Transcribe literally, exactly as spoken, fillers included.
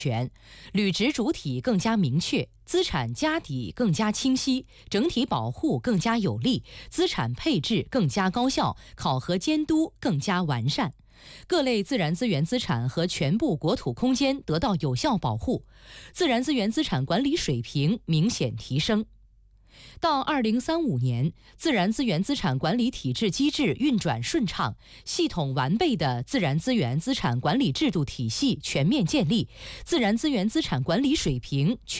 权，履职主体更加明确，资产家底更加清晰，整体保护更加有力，资产配置更加高效，考核监督更加完善。各类自然资源资产和全部国土空间得到有效保护，自然资源资产管理水平明显提升。到二零三五年，自然资源资产管理体制机制运转顺畅，系统完备的自然资源资产管理制度体系全面建立，自然资源资产管理水平全